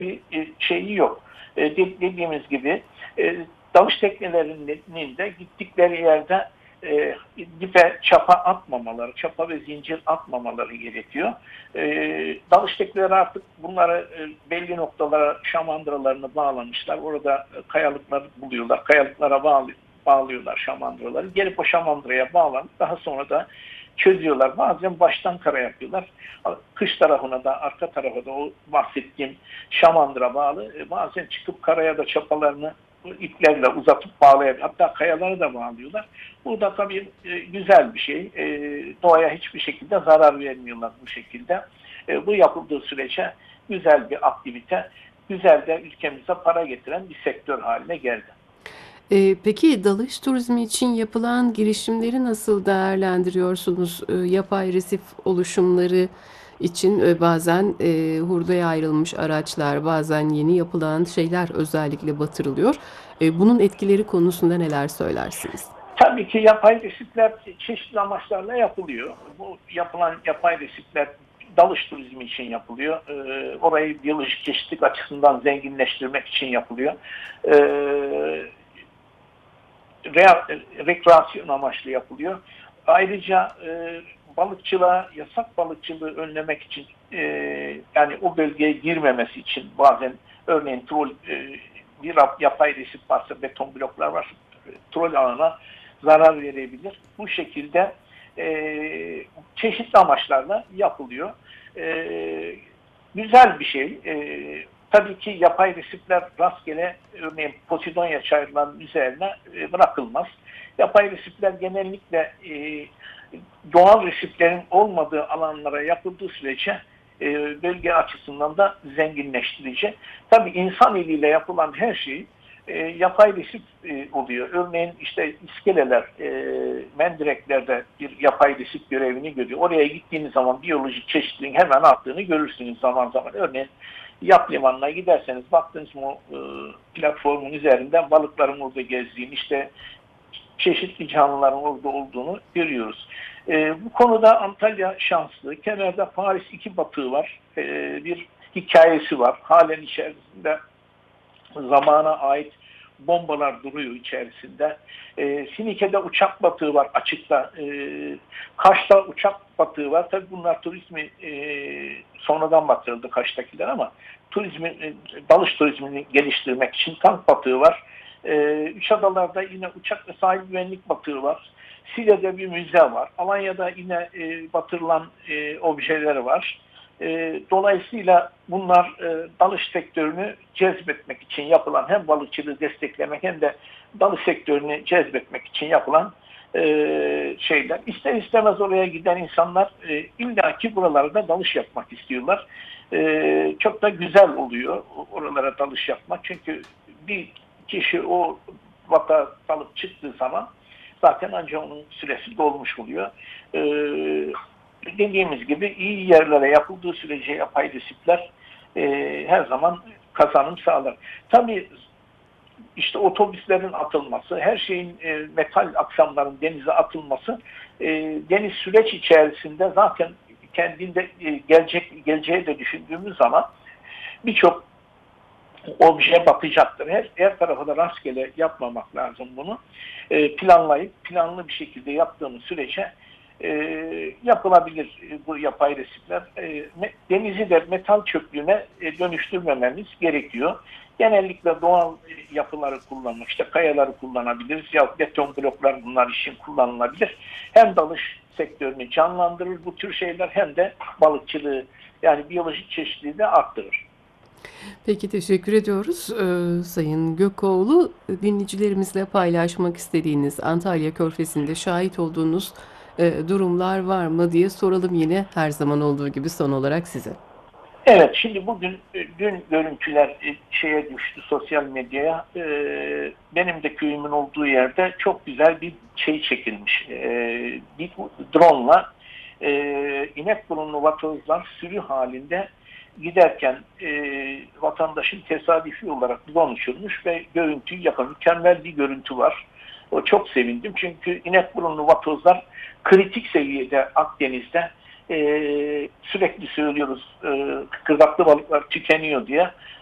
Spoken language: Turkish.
bir şeyi yok. Dediğimiz gibi dalış teknelerinin de gittikleri yerde dibe çapa atmamaları, çapa ve zincir atmamaları gerekiyor. Dalış tekneleri artık bunları belli noktalara şamandıralarını bağlamışlar. Orada kayalıkları buluyorlar. Kayalıklara bağlıyorlar şamandıraları. Gelip o şamandıraya bağlanıp daha sonra da çözüyorlar. Bazen baştan kara yapıyorlar. Kış tarafına da arka tarafa da o bahsettiğim şamandıra bağlı. Bazen çıkıp karaya da çapalarını iplerle uzatıp bağlayabilir. Hatta kayaları da bağlıyorlar. Bu da tabii güzel bir şey. Doğaya hiçbir şekilde zarar vermiyorlar bu şekilde. Bu yapıldığı sürece güzel bir aktivite, güzel de ülkemize para getiren bir sektör haline geldi. Peki dalış turizmi için yapılan girişimleri nasıl değerlendiriyorsunuz? Yapay resif oluşumları için bazen hurdaya ayrılmış araçlar, bazen yeni yapılan şeyler özellikle batırılıyor. Bunun etkileri konusunda neler söylersiniz? Tabii ki yapay resifler çeşitli amaçlarla yapılıyor. Bu yapılan yapay resifler dalış turizmi için yapılıyor. Orayı biyolojik çeşitlilik açısından zenginleştirmek için yapılıyor. Rekreasyon amaçlı yapılıyor. Ayrıca balıkçılığa, yasak balıkçılığı önlemek için yani o bölgeye girmemesi için bazen örneğin bir yapay resif varsa, beton bloklar varsa trol ağına zarar verebilir. Bu şekilde çeşitli amaçlarla yapılıyor. Güzel bir şey. Tabii ki yapay resifler rastgele örneğin Posidonya çayırlarının üzerine bırakılmaz. Yapay resifler genellikle doğal resiflerin olmadığı alanlara yapıldığı sürece bölge açısından da zenginleştirici. Tabii insan eliyle yapılan her şey yapay resif oluyor. Örneğin işte iskeleler, mendireklerde bir yapay resif görevini görüyor. Oraya gittiğiniz zaman biyolojik çeşitliliğin hemen arttığını görürsünüz zaman zaman. Örneğin yat limanına giderseniz baktınız mı platformun üzerinde balıkların orada gezdiğini, işte çeşitli canlıların orada olduğunu görüyoruz. Bu konuda Antalya şanslı. Kenarda Paris 2 batığı var. Bir hikayesi var. Halen içerisinde zamana ait bombalar duruyor içerisinde. Finike'de uçak batığı var açıkta. Kaş'ta uçak batığı var. Tabii bunlar turizmi sonradan batırıldı Kaş'takiler ama dalış turizmini geliştirmek için tank batığı var. Üç adalarda yine uçak ve sahil güvenlik batığı var. Sile'de bir müze var. Alanya'da yine batırılan objeler var. Dolayısıyla bunlar dalış sektörünü cezbetmek için yapılan, hem balıkçılığı desteklemek hem de dalış sektörünü cezbetmek için yapılan şeyler. İster istemez oraya giden insanlar illaki buralarda dalış yapmak istiyorlar. Çok da güzel oluyor oralara dalış yapmak. Çünkü bir kişi o vata dalıp çıktığı zaman zaten ancak onun süresi dolmuş oluyor. Dediğimiz gibi iyi yerlere yapıldığı sürece yapay resifler her zaman kazanım sağlar. Tabii işte otobüslerin atılması, her şeyin metal aksamların denize atılması deniz süreç içerisinde zaten kendinde geleceği de düşündüğümüz zaman birçok obje batacaktır. Her tarafa da rastgele yapmamak lazım bunu. Planlayıp planlı bir şekilde yaptığımız sürece yapılabilir bu yapay resifler. Denizi de metal çöplüğüne dönüştürmememiz gerekiyor. Genellikle doğal yapıları kullanmak, işte kayaları kullanabiliriz ya beton bloklar bunlar için kullanılabilir. Hem dalış sektörünü canlandırır bu tür şeyler hem de balıkçılığı yani biyolojik çeşitliliği de arttırır. Peki teşekkür ediyoruz. Sayın Gökoğlu, dinleyicilerimizle paylaşmak istediğiniz Antalya Körfezi'nde şahit olduğunuz durumlar var mı diye soralım yine her zaman olduğu gibi son olarak size. Evet, şimdi dün görüntüler şeye düştü sosyal medyaya. Benim de köyümün olduğu yerde çok güzel bir şey çekilmiş. Bir drone'la İnekburunlu vatozlar sürü halinde giderken vatandaşın tesadüfi olarak drone uçurmuş ve görüntüyü yapan mükemmel bir görüntü var. O çok sevindim çünkü İnekburunlu vatozlar kritik seviyede Akdeniz'de sürekli söylüyoruz kıkırdaklı balıklar tükeniyor diye.